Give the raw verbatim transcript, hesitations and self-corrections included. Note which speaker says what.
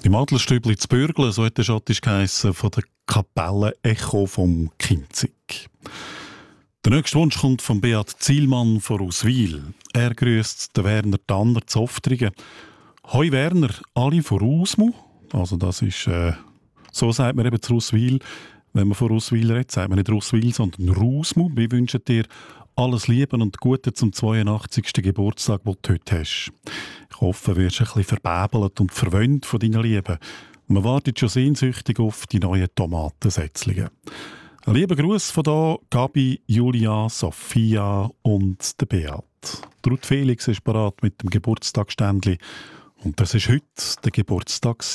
Speaker 1: Im Adlerstübli zu Bürgle, so hat der Schottisch geheissen, von der Kapelle Echo vom Kinzig. Der nächste Wunsch kommt von Beat Zielmann von Auswil. Er grüßt den Werner Tanner zu Oftringen. Hoi Werner, alle von Ausmu. Also das ist, äh, so sagt man eben zu Auswil. Wenn man von Auswil redet, sagt man nicht Auswil, sondern Rausmu. Wir wünschen dir alles Liebe und Gute zum zweiundachtzigsten Geburtstag, den du heute hast. Ich hoffe, du wirst ein bisschen verbäbelt und verwöhnt von deinen Lieben. Man wartet schon sehnsüchtig auf die neuen Tomatensätzlinge. Ein lieber Gruß von hier, Gabi, Julia, Sophia und der Beat. Ruth Felix ist bereit mit dem Geburtstagsständli. Und das ist heute der Geburtstags